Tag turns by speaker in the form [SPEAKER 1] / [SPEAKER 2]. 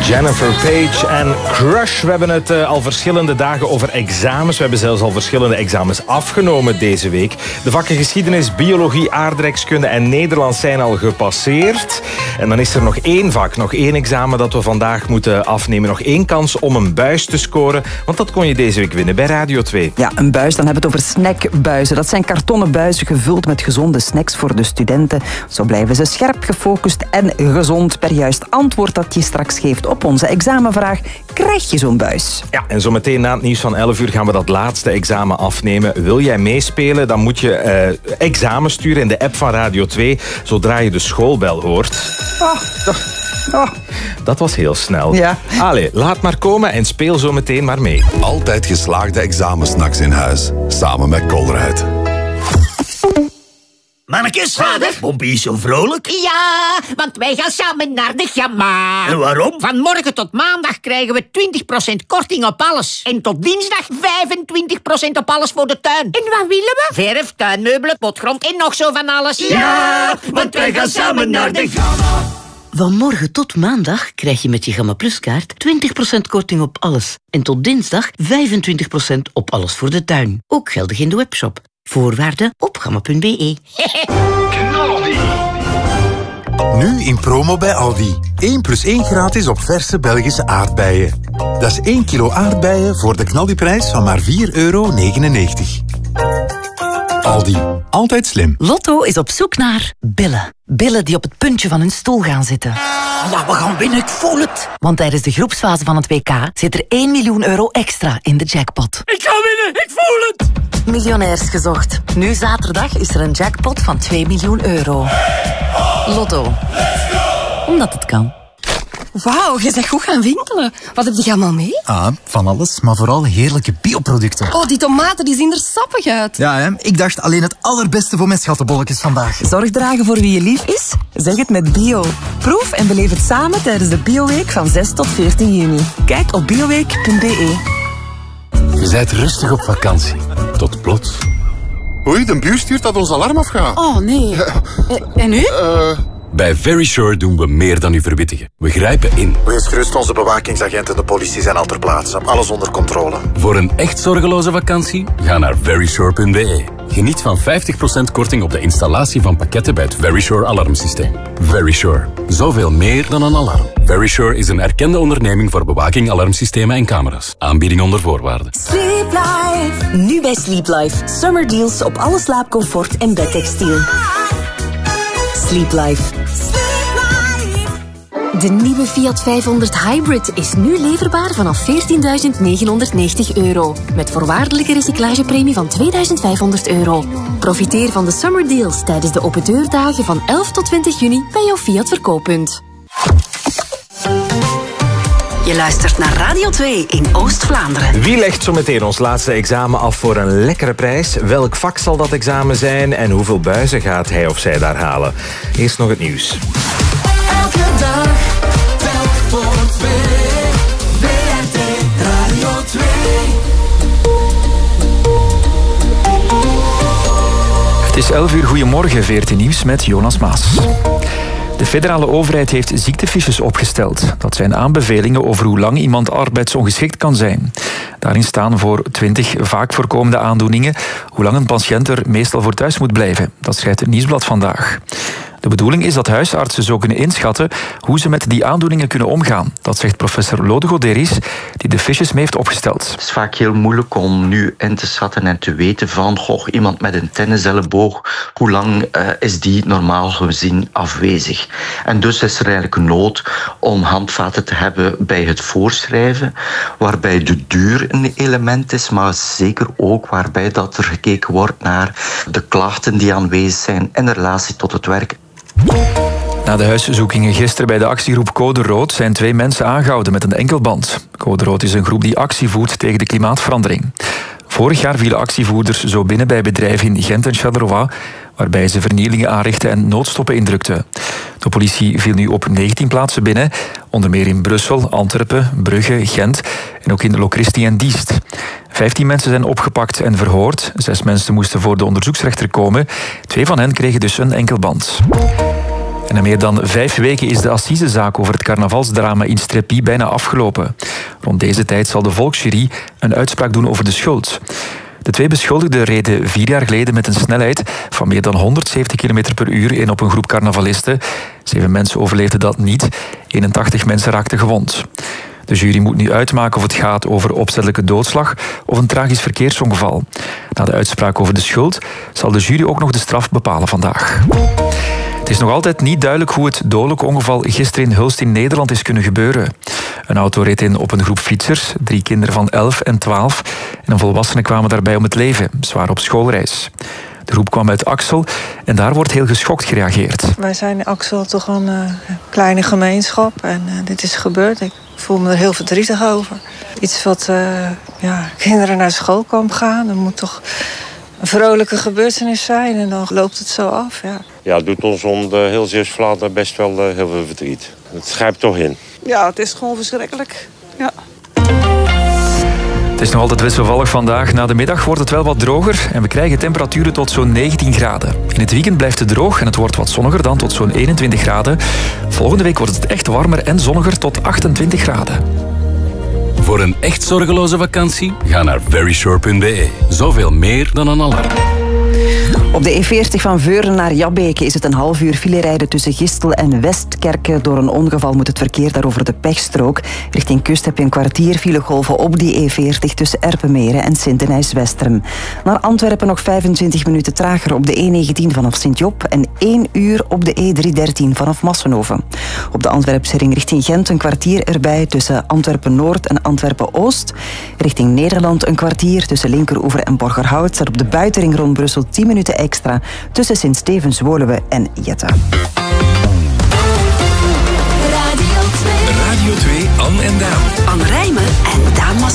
[SPEAKER 1] Jennifer Page en Crush. We hebben het al verschillende dagen over examens. We hebben zelfs al verschillende examens afgenomen deze week. De vakken geschiedenis, biologie, aardrijkskunde en Nederlands zijn al gepasseerd. En dan is er nog één vak, nog één examen dat we vandaag moeten afnemen. Nog één kans om een buis te scoren. Want dat kon je deze week winnen bij Radio 2.
[SPEAKER 2] Ja, een buis, dan hebben we het over snackbuizen. Dat zijn kartonnen buizen gevuld met gezonde snacks voor de studenten. Zo blijven ze scherp, gefocust en gezond. Per juist antwoord dat je straks geeft op onze examenvraag, krijg je zo'n buis.
[SPEAKER 1] Ja, en zo meteen na het nieuws van 11 uur gaan we dat laatste examen afnemen. Wil jij meespelen, dan moet je examen sturen in de app van Radio 2, zodra je de schoolbel hoort. Dat was heel snel.
[SPEAKER 2] Ja.
[SPEAKER 1] Allee, laat maar komen en speel zo meteen maar mee.
[SPEAKER 3] Altijd geslaagde examensnacks in huis. Samen met Colruyt.
[SPEAKER 4] Mannekes, vader, Pompie is zo vrolijk.
[SPEAKER 5] Ja, want wij gaan samen naar de Gamma.
[SPEAKER 4] En waarom?
[SPEAKER 5] Van morgen tot maandag krijgen we 20% korting op alles. En tot dinsdag 25% op alles voor de tuin. En wat willen we? Verf, tuinmeubelen, potgrond en nog zo van alles.
[SPEAKER 4] Ja, want wij gaan samen naar de Gamma.
[SPEAKER 6] Van morgen tot maandag krijg je met je Gamma Plus kaart 20% korting op alles. En tot dinsdag 25% op alles voor de tuin. Ook geldig in de webshop. Voorwaarden op gamma.be.
[SPEAKER 7] Nu in promo bij Aldi. 1+1 gratis op verse Belgische aardbeien. Dat is 1 kilo aardbeien voor de knaldiprijs van maar €4,99. Aldi. Altijd slim.
[SPEAKER 8] Lotto is op zoek naar billen. Billen die op het puntje van hun stoel gaan zitten.
[SPEAKER 4] Maar we gaan winnen, ik voel het.
[SPEAKER 8] Want tijdens de groepsfase van het WK zit er €1 miljoen extra in de jackpot.
[SPEAKER 4] Ik ga winnen, ik voel het.
[SPEAKER 8] Miljonairs gezocht. Nu zaterdag is er een jackpot van €2 miljoen. Lotto. Omdat het kan.
[SPEAKER 9] Wauw, je bent goed gaan winkelen. Wat heb je allemaal mee?
[SPEAKER 10] Ah, van alles, maar vooral heerlijke bioproducten.
[SPEAKER 9] Oh, die tomaten die zien er sappig uit.
[SPEAKER 10] Ja, hè? Ik dacht alleen het allerbeste voor mijn schattenbolletjes vandaag.
[SPEAKER 2] Zorg dragen voor wie je lief is? Zeg het met bio. Proef en beleef het samen tijdens de Bioweek van 6 tot 14 juni. Kijk op bioweek.be.
[SPEAKER 11] Je bent rustig op vakantie. Tot plots.
[SPEAKER 12] Oei, de buur stuurt dat ons alarm afgaat.
[SPEAKER 9] Oh, nee. En nu?
[SPEAKER 11] Bij Verisure doen we meer dan u verwittigen. We grijpen in.
[SPEAKER 13] Wees gerust, onze bewakingsagenten en de politie zijn al ter plaatse. Alles onder controle.
[SPEAKER 11] Voor een echt zorgeloze vakantie, ga naar verisure.be. Geniet van 50% korting op de installatie van pakketten bij het Verisure alarmsysteem. Verisure. Zoveel meer dan een alarm. Verisure is een erkende onderneming voor bewaking, alarmsystemen en camera's. Aanbieding onder voorwaarden.
[SPEAKER 14] Sleep Life. Nu bij Sleep Life. Summer deals op alle slaapcomfort en bedtextiel. Sleep Life. De nieuwe Fiat 500 Hybrid is nu leverbaar vanaf €14.990. Met voorwaardelijke recyclagepremie van €2.500. Profiteer van de summer deals tijdens de open deurdagen van 11 tot 20 juni bij jouw Fiat verkooppunt.
[SPEAKER 8] Je luistert naar Radio 2 in Oost-Vlaanderen.
[SPEAKER 1] Wie legt zo meteen ons laatste examen af voor een lekkere prijs? Welk vak zal dat examen zijn? En hoeveel buizen gaat hij of zij daar halen? Eerst nog het nieuws.
[SPEAKER 4] Elke dag, telk voor twee. WRT Radio 2.
[SPEAKER 15] Het is 11 uur, goedemorgen, VRT Nieuws met Jonas Maas. De federale overheid heeft ziektefiches opgesteld. Dat zijn aanbevelingen over hoe lang iemand arbeidsongeschikt kan zijn. Daarin staan voor 20 vaak voorkomende aandoeningen hoe lang een patiënt er meestal voor thuis moet blijven. Dat schrijft het Nieuwsblad vandaag. De bedoeling is dat huisartsen zo kunnen inschatten hoe ze met die aandoeningen kunnen omgaan. Dat zegt professor Lode Goderis, die de fiches mee heeft opgesteld.
[SPEAKER 16] Het is vaak heel moeilijk om nu in te schatten en te weten van iemand met een tenniselleboog, hoe lang is die normaal gezien afwezig. En dus is er eigenlijk nood om handvaten te hebben bij het voorschrijven, waarbij de duur een element is, maar zeker ook waarbij dat er gekeken wordt naar de klachten die aanwezig zijn in relatie tot het werk.
[SPEAKER 15] Na de huiszoekingen gisteren bij de actiegroep Code Rood zijn 2 mensen aangehouden met een enkelband. Code Rood is een groep die actie voert tegen de klimaatverandering. Vorig jaar vielen actievoerders zo binnen bij bedrijven in Gent en Charleroi, waarbij ze vernielingen aanrichten en noodstoppen indrukten. De politie viel nu op 19 plaatsen binnen, onder meer in Brussel, Antwerpen, Brugge, Gent en ook in Locristi en Diest. 15 mensen zijn opgepakt en verhoord. 6 mensen moesten voor de onderzoeksrechter komen. 2 van hen kregen dus een enkelband. En na meer dan 5 weken is de assisezaak over het carnavalsdrama in Streppy bijna afgelopen. Rond deze tijd zal de volksjury een uitspraak doen over de schuld. De 2 beschuldigden reden 4 jaar geleden met een snelheid van meer dan 170 km per uur in op een groep carnavalisten. 7 mensen overleefden dat niet. 81 mensen raakten gewond. De jury moet nu uitmaken of het gaat over opzettelijke doodslag of een tragisch verkeersongeval. Na de uitspraak over de schuld zal de jury ook nog de straf bepalen vandaag. Het is nog altijd niet duidelijk hoe het dodelijk ongeval gisteren in Hulst in Nederland is kunnen gebeuren. Een auto reed in op een groep fietsers, 3 kinderen van 11 en 12 en een volwassene kwamen daarbij om het leven. Ze waren op schoolreis. De groep kwam uit Axel en daar wordt heel geschokt gereageerd.
[SPEAKER 17] Wij zijn in Axel toch een kleine gemeenschap en dit is gebeurd. Ik voel me er heel verdrietig over. Iets wat kinderen naar school kan gaan. Er moet toch een vrolijke gebeurtenis zijn en dan loopt het zo af.
[SPEAKER 18] Ja, het doet ons om de heel Zeeuws-Vlaanderen best wel heel veel verdriet. Het grijpt toch in.
[SPEAKER 17] Ja, het is gewoon verschrikkelijk. Ja.
[SPEAKER 15] Het is nog altijd wisselvallig vandaag. Na de middag wordt het wel wat droger en we krijgen temperaturen tot zo'n 19 graden. In het weekend blijft het droog en het wordt wat zonniger dan tot zo'n 21 graden. Volgende week wordt het echt warmer en zonniger tot 28 graden.
[SPEAKER 11] Voor een echt zorgeloze vakantie, ga naar verysure.be. Zoveel meer dan een alarm.
[SPEAKER 2] Op de E40 van Veuren naar Jabbeke is het een half uur filerijden tussen Gistel en Westkerke. Door een ongeval moet het verkeer daar over de pechstrook. Richting kust heb je een kwartier filegolven op die E40 tussen Erpenmeren en Sint-Denijs-Westerem. Naar Antwerpen nog 25 minuten trager op de E19 vanaf Sint-Job en 1 uur op de E313 vanaf Massenhoven. Op de Antwerpse ring richting Gent een kwartier erbij tussen Antwerpen-Noord en Antwerpen-Oost. Richting Nederland een kwartier tussen Linkeroever en Borgerhout. En op de buitenring rond Brussel 10 minuten extra tussen Sint-Stevens-Woluwe en Jette.